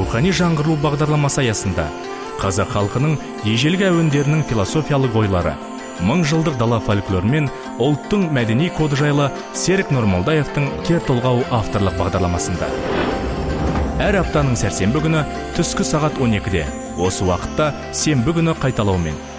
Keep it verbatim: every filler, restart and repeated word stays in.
рухани жаңғыру бағдарламасы аясында қазақ халқының ежелгі әуендерінің философиялық ойлары, мың жылдық дала фольклоры мен ұлттың мәдени коды жайлы Серік Нұрмолдаевтың кер толғау авторлық бағдарламасында. Әр аптаның сәрсенбі күні түскі сағат он екіде, осы уақытта сенбі күні қайталаумен